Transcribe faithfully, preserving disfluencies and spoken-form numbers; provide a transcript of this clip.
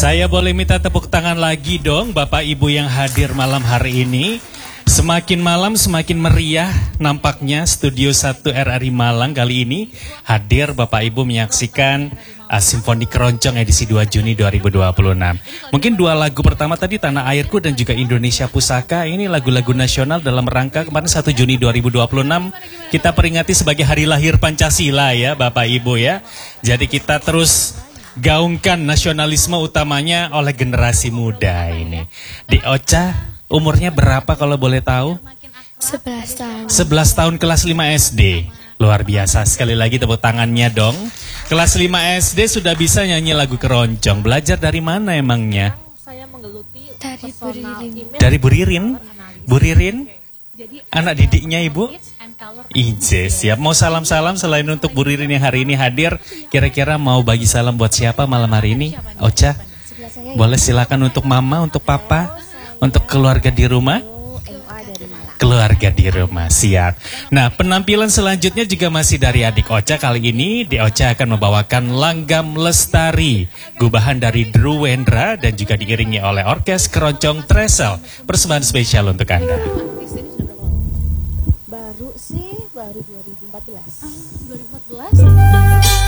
Saya boleh minta tepuk tangan lagi dong Bapak Ibu yang hadir malam hari ini. Semakin malam semakin meriah nampaknya Studio satu R R I Malang kali ini hadir Bapak Ibu menyaksikan uh, Simfoni Keroncong edisi dua Juni dua ribu dua puluh enam. Mungkin dua lagu pertama tadi Tanah Airku dan juga Indonesia Pusaka, ini lagu-lagu nasional dalam rangka kemarin satu Juni dua ribu dua puluh enam kita peringati sebagai hari lahir Pancasila ya Bapak Ibu ya. Jadi kita terus gaungkan nasionalisme utamanya oleh generasi muda ini. Di Ocha, umurnya berapa kalau boleh tahu? sebelas tahun. sebelas tahun, kelas lima S D. Luar biasa, sekali lagi tepuk tangannya dong. Kelas lima S D sudah bisa nyanyi lagu Keroncong. Belajar dari mana emangnya? Saya menggeluti Dari Buririn. Dari Bu Ririn? Bu Ririn? Anak didiknya Ibu? Ije, siap. Mau salam-salam selain untuk Bu Ririn yang hari ini hadir, kira-kira mau bagi salam buat siapa malam hari ini? Ocha, boleh silakan untuk mama, untuk papa, untuk keluarga di rumah? Keluarga di rumah, siap. Nah, penampilan selanjutnya juga masih dari adik Ocha. Kali ini di Ocha akan membawakan Langgam Lestari, gubahan dari Drew Wendra dan juga diiringi oleh Orkes Keroncong Tresel. Persembahan spesial untuk Anda. baru sih baru dua ribu empat belas. dua ribu empat belas